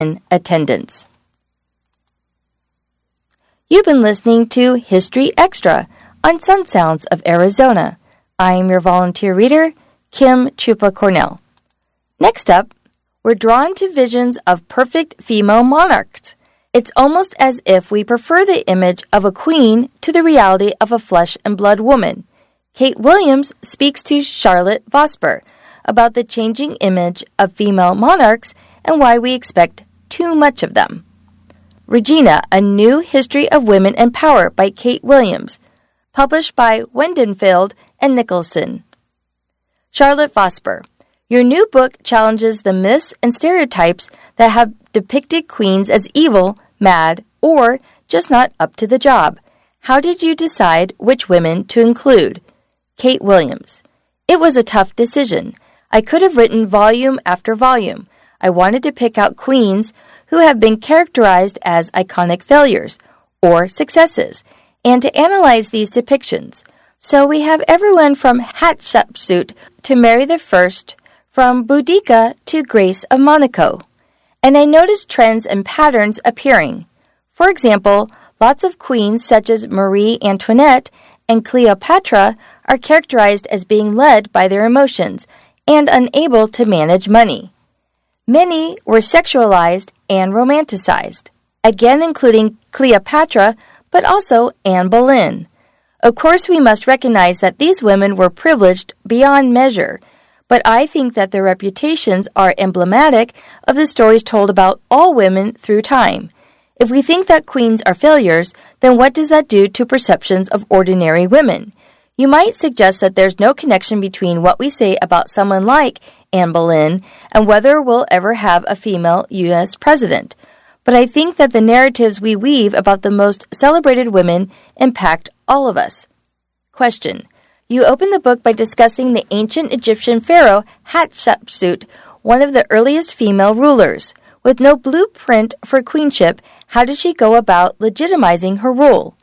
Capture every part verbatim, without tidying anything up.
in attendance. You've been listening to History Extra on Sun Sounds of Arizona. I am your volunteer reader, Kim Chupa Cornell. Next up, we're drawn to visions of perfect female monarchs. It's almost as if we prefer the image of a queen to the reality of a flesh and blood woman. Kate Williams speaks to Charlotte Vosper about the changing image of female monarchs and why we expect too much of them. Regina, A New History of Women and Power by Kate Williams, published by Wendenfeld and Nicholson. Charlotte Vosper, your new book challenges the myths and stereotypes that have depicted queens as evil, mad, or just not up to the job. How did you decide which women to include? Kate Williams, it was a tough decision. I could have written volume after volume. I wanted to pick out queens who have been characterized as iconic failures or successes, and to analyze these depictions. So we have everyone from Hatshepsut to Mary the First, from Boudica to Grace of Monaco. And I noticed trends and patterns appearing. For example, lots of queens such as Marie Antoinette and Cleopatra are characterized as being led by their emotions and unable to manage money. Many were sexualized and romanticized, again including Cleopatra, but also Anne Boleyn. Of course, we must recognize that these women were privileged beyond measure, but I think that their reputations are emblematic of the stories told about all women through time. If we think that queens are failures, then what does that do to perceptions of ordinary women? You might suggest that there's no connection between what we say about someone like Anne Boleyn and whether we'll ever have a female U S president. But I think that the narratives we weave about the most celebrated women impact all of us. Question. You open the book by discussing the ancient Egyptian pharaoh Hatshepsut, one of the earliest female rulers. With no blueprint for queenship, how did she go about legitimizing her rule?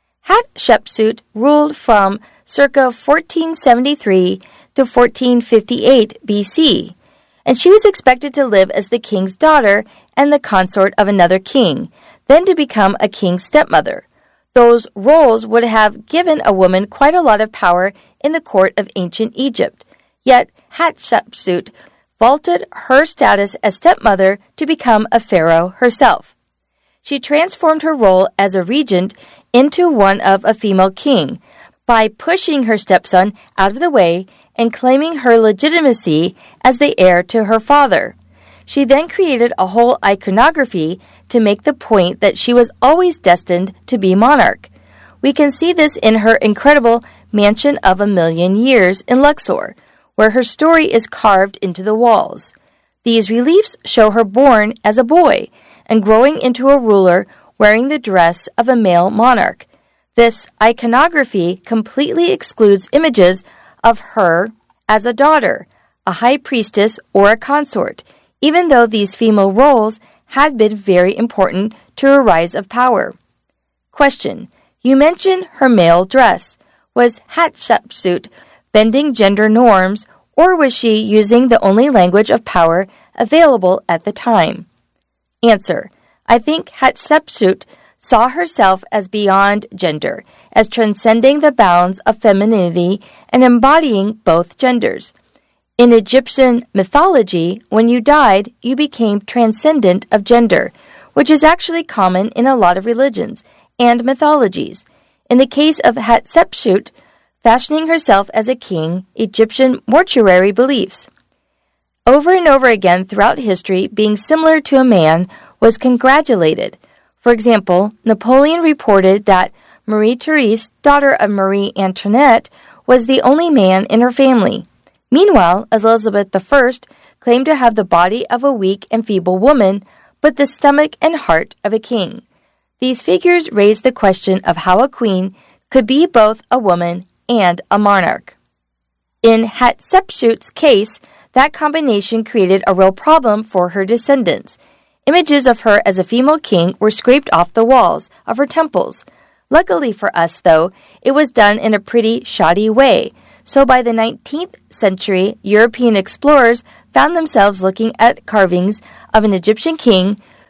Hatshepsut ruled from circa fourteen seventy-three to fourteen fifty-eight B C, and she was expected to live as the king's daughter and the consort of another king, then to become a king's stepmother. Those roles would have given a woman quite a lot of power in the court of ancient Egypt. Yet Hatshepsut vaulted her status as stepmother to become a pharaoh herself. She transformed her role as a regent into one of a female king by pushing her stepson out of the way and claiming her legitimacy as the heir to her father. She then created a whole iconography to make the point that she was always destined to be monarch. We can see this in her incredible Mansion of a Million Years in Luxor, where her story is carved into the walls. These reliefs show her born as a boy and growing into a ruler wearing the dress of a male monarch. This iconography completely excludes images of her as a daughter, a high priestess, or a consort, even though these female roles had been very important to her rise of power. Question. You mentioned her male dress. Was Hatshepsut bending gender norms, or was she using the only language of power available at the time? Answer. I think Hatshepsut saw herself as beyond gender, as transcending the bounds of femininity and embodying both genders. In Egyptian mythology, when you died, you became transcendent of gender, which is actually common in a lot of religions and mythologies. In the case of Hatshepsut, fashioning herself as a king, Egyptian mortuary beliefs. Over and over again throughout history, being similar to a man was congratulated. For example, Napoleon reported that Marie-Therese, daughter of Marie Antoinette, was the only man in her family. Meanwhile, Elizabeth the First claimed to have the body of a weak and feeble woman, but the stomach and heart of a king. These figures raise the question of how a queen could be both a woman and a monarch. In Hatshepsut's case, that combination created a real problem for her descendants. Images of her as a female king were scraped off the walls of her temples. Luckily for us, though, it was done in a pretty shoddy way, so by the nineteenth century, European explorers found themselves looking at carvings of an Egyptian king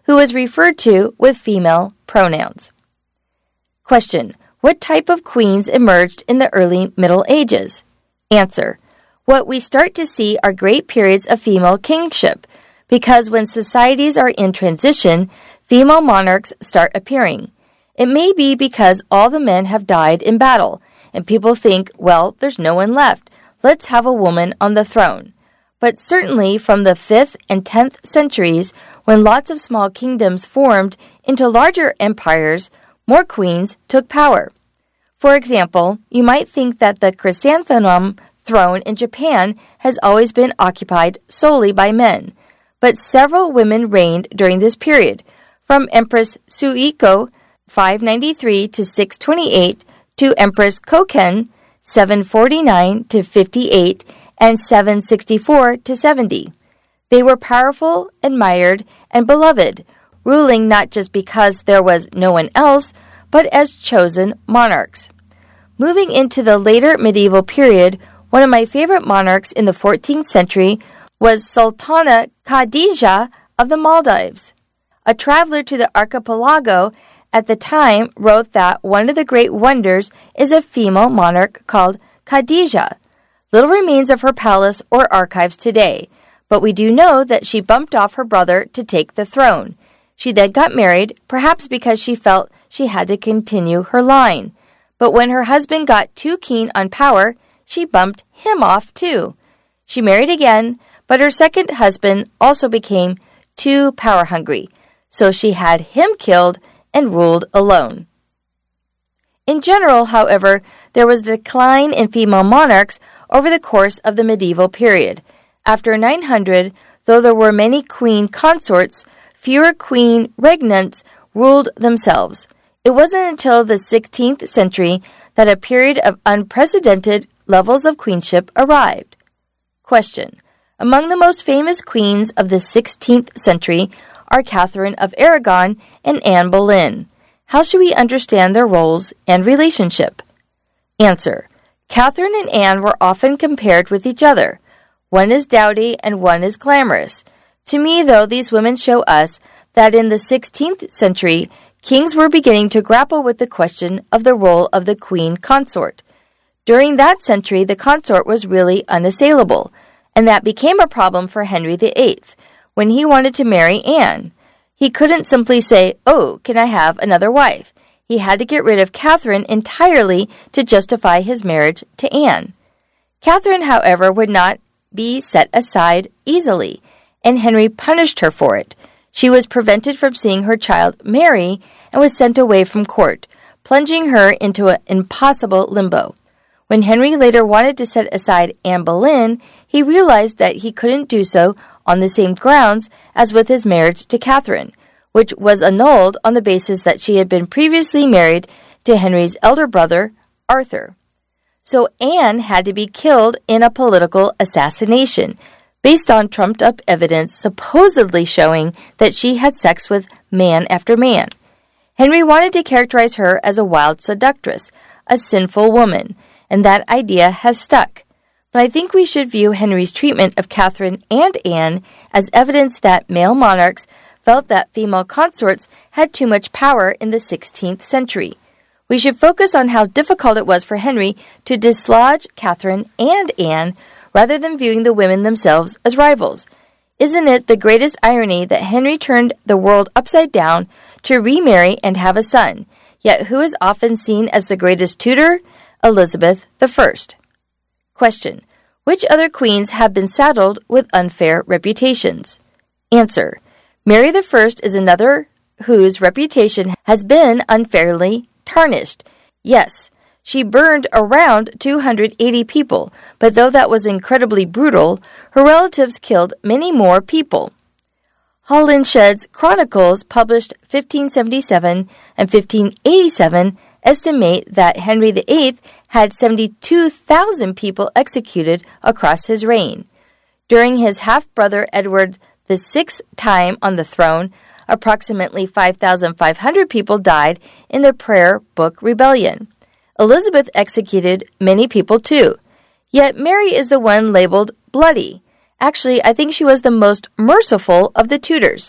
who was referred to with female pronouns. Question: what type of queens emerged in the early Middle Ages? Answer: what we start to see are great periods of female kingship, because when societies are in transition, female monarchs start appearing. It may be because all the men have died in battle, and people think, well, there's no one left. Let's have a woman on the throne. But certainly from the fifth and tenth centuries, when lots of small kingdoms formed into larger empires, more queens took power. For example, you might think that the chrysanthemum throne in Japan has always been occupied solely by men, but several women reigned during this period, from Empress Suiko, five ninety-three to six twenty-eight, to Empress Koken, seven forty-nine to fifty-eight, and seven sixty-four to seventy. They were powerful, admired, and beloved, ruling not just because there was no one else, but as chosen monarchs. Moving into the later medieval period, one of my favorite monarchs in the fourteenth century was Sultana Khadija of the Maldives. A traveler to the archipelago at the time wrote that one of the great wonders is a female monarch called Khadija. Little remains of her palace or archives today, but we do know that she bumped off her brother to take the throne. She then got married, perhaps because she felt she had to continue her line. But when her husband got too keen on power, she bumped him off too. She married again, but her second husband also became too power-hungry, so she had him killed and ruled alone. In general, however, there was a decline in female monarchs over the course of the medieval period. After nine hundred, though there were many queen consorts, fewer queen regnants ruled themselves. It wasn't until the sixteenth century that a period of unprecedented levels of queenship arrived. Question: among the most famous queens of the sixteenth century are Catherine of Aragon and Anne Boleyn. How should we understand their roles and relationship? Answer: Catherine and Anne were often compared with each other. One is dowdy and one is glamorous. To me, though, these women show us that in the sixteenth century, kings were beginning to grapple with the question of the role of the queen consort. During that century, the consort was really unassailable, and that became a problem for Henry the Eighth when he wanted to marry Anne. He couldn't simply say, "Oh, can I have another wife?" He had to get rid of Catherine entirely to justify his marriage to Anne. Catherine, however, would not be set aside easily, and Henry punished her for it. She was prevented from seeing her child Mary and was sent away from court, plunging her into an impossible limbo. When Henry later wanted to set aside Anne Boleyn, he realized that he couldn't do so on the same grounds as with his marriage to Catherine, which was annulled on the basis that she had been previously married to Henry's elder brother, Arthur. So Anne had to be killed in a political assassination, based on trumped-up evidence supposedly showing that she had sex with man after man. Henry wanted to characterize her as a wild seductress, a sinful woman, and that idea has stuck. But I think we should view Henry's treatment of Catherine and Anne as evidence that male monarchs felt that female consorts had too much power in the sixteenth century. We should focus on how difficult it was for Henry to dislodge Catherine and Anne rather than viewing the women themselves as rivals. Isn't it the greatest irony that Henry turned the world upside down to remarry and have a son, yet who is often seen as the greatest tutor? Elizabeth the First. Question: which other queens have been saddled with unfair reputations? Answer: Mary the First is another whose reputation has been unfairly tarnished. Yes, she burned around two hundred eighty people, but though that was incredibly brutal, her relatives killed many more people. Holinshed's Chronicles, published fifteen seventy-seven and fifteen eighty-seven, estimate that Henry the Eighth had seventy-two thousand people executed across his reign. During his half-brother Edward the Sixth's time on the throne, approximately five thousand five hundred people died in the Prayer Book Rebellion. Elizabeth executed many people too. Yet Mary is the one labeled bloody. Actually, I think she was the most merciful of the Tudors.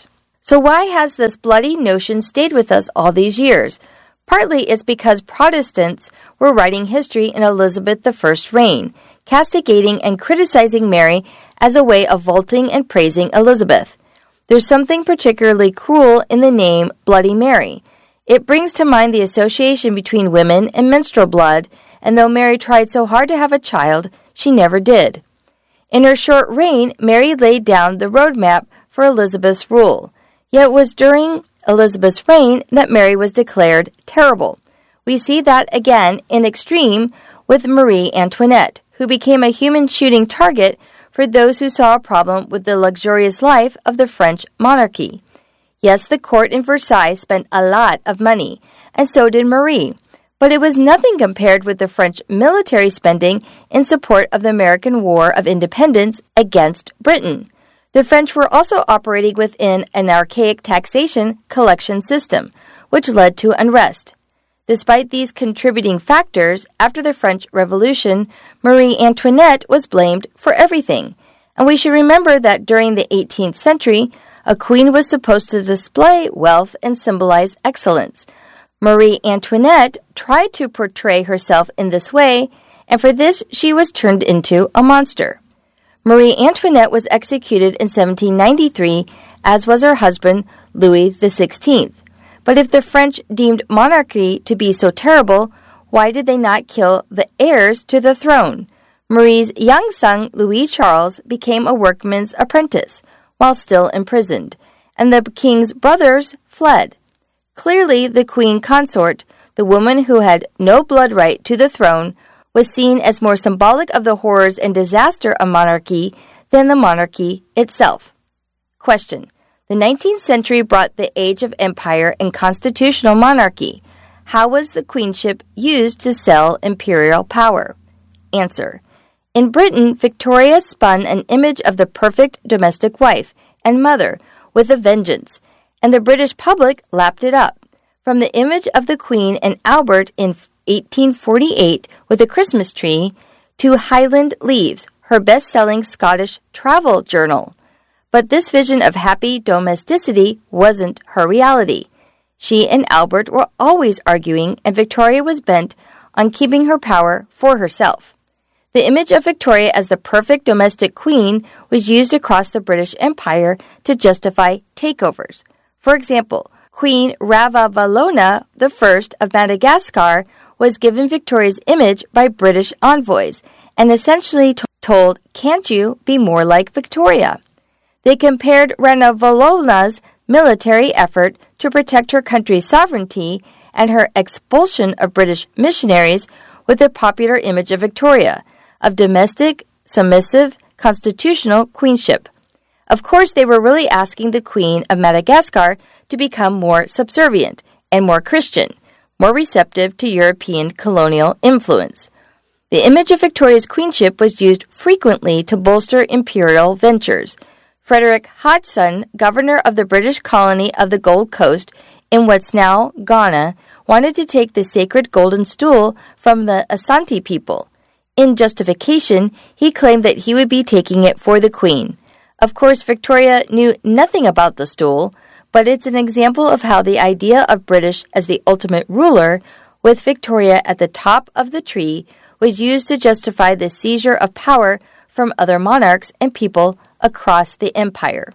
So why has this bloody notion stayed with us all these years? Partly it's because Protestants were writing history in Elizabeth the First's reign, castigating and criticizing Mary as a way of vaulting and praising Elizabeth. There's something particularly cruel in the name Bloody Mary. It brings to mind the association between women and menstrual blood, and though Mary tried so hard to have a child, she never did. In her short reign, Mary laid down the roadmap for Elizabeth's rule. Yet it was during Elizabeth's reign that Mary was declared terrible. We see that again in extreme with Marie Antoinette, who became a human shooting target for those who saw a problem with the luxurious life of the French monarchy. Yes, the court in Versailles spent a lot of money, and so did Marie, but it was nothing compared with the French military spending in support of the American War of Independence against Britain. The French were also operating within an archaic taxation collection system, which led to unrest. Despite these contributing factors, after the French Revolution, Marie Antoinette was blamed for everything. And we should remember that during the eighteenth century, a queen was supposed to display wealth and symbolize excellence. Marie Antoinette tried to portray herself in this way, and for this she was turned into a monster. Marie Antoinette was executed in seventeen ninety-three, as was her husband, Louis the sixteenth. But if the French deemed monarchy to be so terrible, why did they not kill the heirs to the throne? Marie's young son, Louis Charles, became a workman's apprentice while still imprisoned, and the king's brothers fled. Clearly, the queen consort, the woman who had no blood right to the throne, was seen as more symbolic of the horrors and disaster of monarchy than the monarchy itself. Question. The nineteenth century brought the age of empire and constitutional monarchy. How was the queenship used to sell imperial power? Answer. In Britain, Victoria spun an image of the perfect domestic wife and mother with a vengeance, and the British public lapped it up. From the image of the Queen and Albert in eighteen forty-eight with a Christmas tree to Highland Leaves, her best-selling Scottish travel journal. But this vision of happy domesticity wasn't her reality. She and Albert were always arguing, and Victoria was bent on keeping her power for herself. The image of Victoria as the perfect domestic queen was used across the British Empire to justify takeovers. For example, Queen Ravalowana the First of Madagascar was given Victoria's image by British envoys and essentially t- told, "Can't you be more like Victoria?" They compared Ravalowaна's military effort to protect her country's sovereignty and her expulsion of British missionaries with the popular image of Victoria, of domestic, submissive, constitutional queenship. Of course, they were really asking the Queen of Madagascar to become more subservient and more Christian, more receptive to European colonial influence. The image of Victoria's queenship was used frequently to bolster imperial ventures. Frederick Hodgson, governor of the British colony of the Gold Coast in what's now Ghana, wanted to take the sacred golden stool from the Asante people. In justification, he claimed that he would be taking it for the Queen. Of course, Victoria knew nothing about the stool, but it's an example of how the idea of British as the ultimate ruler, with Victoria at the top of the tree, was used to justify the seizure of power from other monarchs and people across the empire.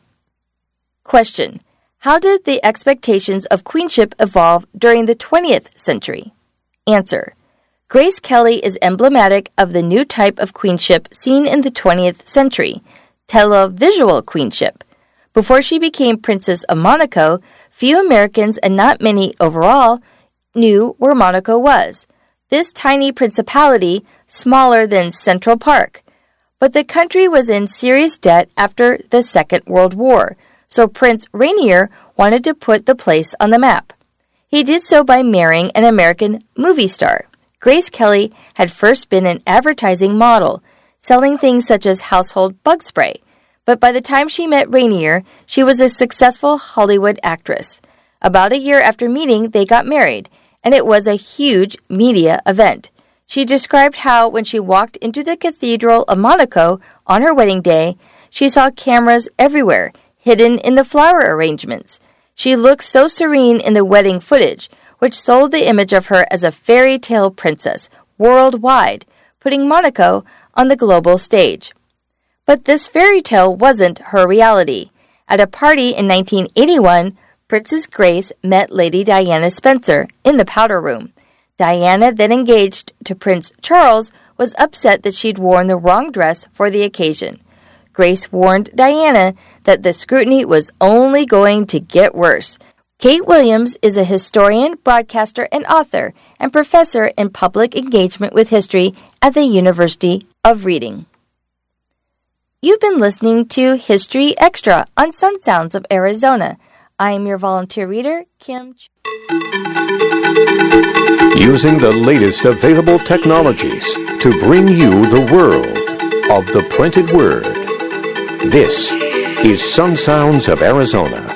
Question. How did the expectations of queenship evolve during the twentieth century? Answer. Grace Kelly is emblematic of the new type of queenship seen in the twentieth century, televisual queenship. Before she became Princess of Monaco, few Americans and not many overall knew where Monaco was. This tiny principality, smaller than Central Park. But the country was in serious debt after the Second World War, so Prince Rainier wanted to put the place on the map. He did so by marrying an American movie star. Grace Kelly had first been an advertising model, selling things such as household bug spray. But by the time she met Rainier, she was a successful Hollywood actress. About a year after meeting, they got married, and it was a huge media event. She described how, when she walked into the Cathedral of Monaco on her wedding day, she saw cameras everywhere, hidden in the flower arrangements. She looked so serene in the wedding footage, which sold the image of her as a fairy tale princess worldwide, putting Monaco on the global stage. But this fairy tale wasn't her reality. At a party in nineteen eighty-one, Princess Grace met Lady Diana Spencer in the powder room. Diana, then engaged to Prince Charles, was upset that she'd worn the wrong dress for the occasion. Grace warned Diana that the scrutiny was only going to get worse. Kate Williams is a historian, broadcaster, and author, and professor in public engagement with history at the University of Reading. You've been listening to History Extra on Sun Sounds of Arizona. I am your volunteer reader, Kim. Using the latest available technologies to bring you the world of the printed word. This is Sun Sounds of Arizona.